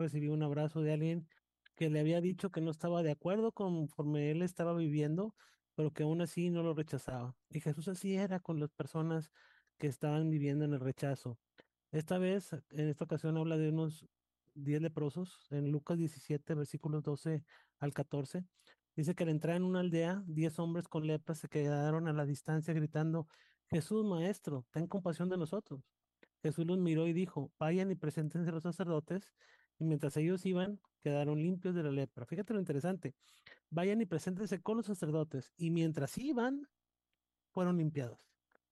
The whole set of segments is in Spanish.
recibió un abrazo de alguien que le había dicho que no estaba de acuerdo conforme él estaba viviendo, pero que aún así no lo rechazaba. Y Jesús así era con las personas que estaban viviendo en el rechazo. Esta vez, en esta ocasión, habla de unos 10 leprosos en Lucas 17, versículos 12 al 14. Dice que al entrar en una aldea, 10 hombres con lepra se quedaron a la distancia gritando: Jesús, maestro, ten compasión de nosotros. Jesús los miró y dijo: vayan y preséntense a los sacerdotes. Y mientras ellos iban, quedaron limpios de la lepra. Fíjate lo interesante. Vayan y preséntense con los sacerdotes. Y mientras iban, fueron limpiados.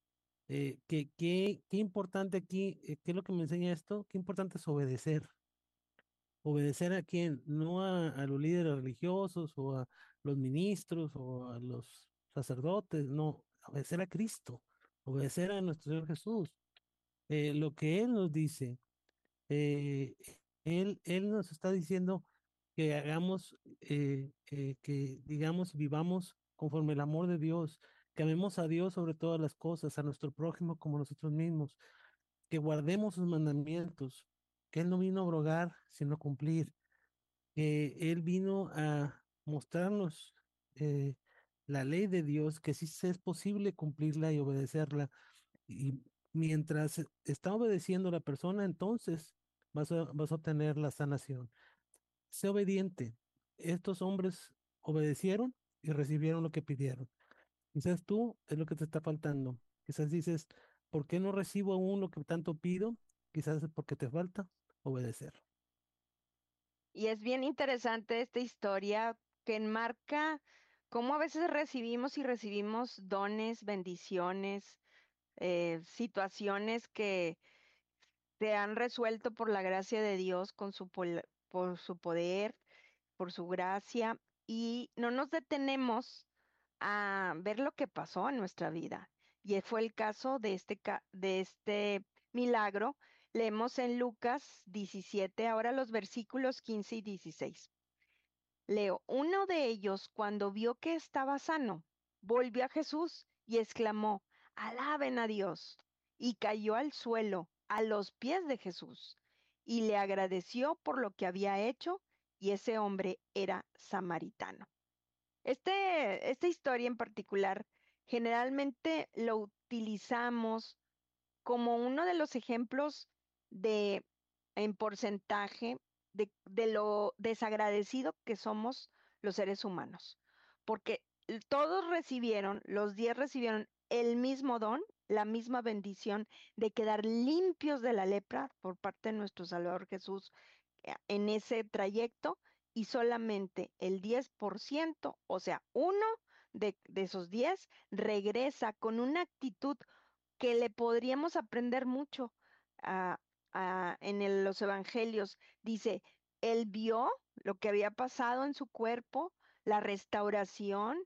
Qué importante aquí, ¿qué es lo que me enseña esto? Qué importante es obedecer. ¿Obedecer a quién? No a los líderes religiosos o a los ministros o a los sacerdotes, no, obedecer a Cristo, obedecer a nuestro Señor Jesús. Lo que Él nos dice, eh, Él nos está diciendo que hagamos, que digamos, vivamos conforme el amor de Dios, que amemos a Dios sobre todas las cosas, a nuestro prójimo como nosotros mismos, que guardemos sus mandamientos, que Él no vino a abrogar, sino a cumplir, que Él vino a mostrarnos eh, la ley de Dios, que sí es posible cumplirla y obedecerla. Y mientras está obedeciendo la persona, entonces vas a obtener la sanación. Sé obediente. Estos hombres obedecieron y recibieron lo que pidieron. Quizás tú es lo que te está faltando. Quizás dices: ¿por qué no recibo aún lo que tanto pido? Quizás es porque te falta obedecer. Y es bien interesante esta historia que enmarca cómo a veces recibimos y recibimos dones, bendiciones, situaciones que se han resuelto por la gracia de Dios con por su poder, por su gracia, y no nos detenemos a ver lo que pasó en nuestra vida. Y fue el caso de de este milagro. Leemos en Lucas 17, ahora los versículos 15 y 16. Leo: uno de ellos, cuando vio que estaba sano, volvió a Jesús y exclamó: alaben a Dios. Y cayó al suelo a los pies de Jesús y le agradeció por lo que había hecho, y ese hombre era samaritano. Esta historia en particular generalmente lo utilizamos como uno de los ejemplos de, en porcentaje, de lo desagradecido que somos los seres humanos. Porque todos recibieron, los 10 recibieron el mismo don, la misma bendición de quedar limpios de la lepra por parte de nuestro Salvador Jesús en ese trayecto, y solamente el 10%, o sea, uno de esos 10, regresa con una actitud que le podríamos aprender mucho a- los evangelios. Dice, él vio lo que había pasado en su cuerpo, la restauración,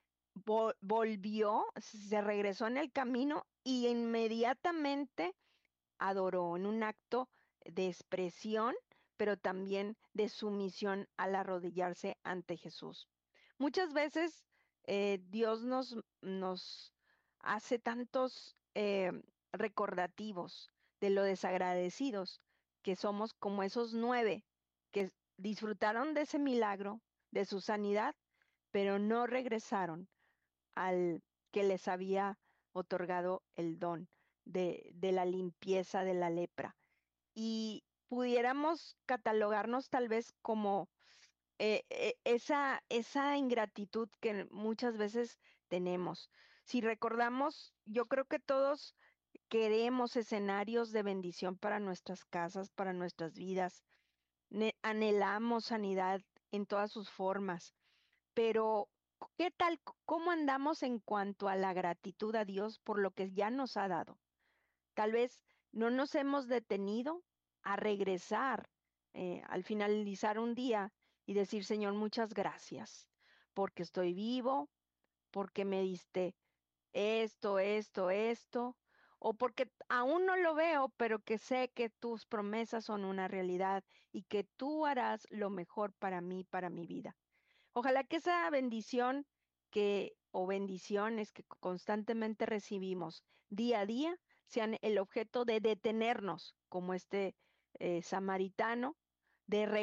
volvió, se regresó en el camino y inmediatamente adoró en un acto de expresión, pero también de sumisión al arrodillarse ante Jesús. Muchas veces Dios nos hace tantos recordativos de lo desagradecidos que somos, como esos 9 que disfrutaron de ese milagro, de su sanidad, pero no regresaron al que les había otorgado el don de la limpieza de la lepra. Y pudiéramos catalogarnos tal vez como esa ingratitud que muchas veces tenemos. Si recordamos, yo creo que todos queremos escenarios de bendición para nuestras casas, para nuestras vidas. Anhelamos sanidad en todas sus formas, pero ¿qué tal? ¿Cómo andamos en cuanto a la gratitud a Dios por lo que ya nos ha dado? Tal vez no nos hemos detenido a regresar al finalizar un día y decir: Señor, muchas gracias porque estoy vivo, porque me diste esto, o porque aún no lo veo, pero que sé que tus promesas son una realidad y que tú harás lo mejor para mí, para mi vida. Ojalá que esa bendición o bendiciones que constantemente recibimos día a día sean el objeto de detenernos, como este samaritano, de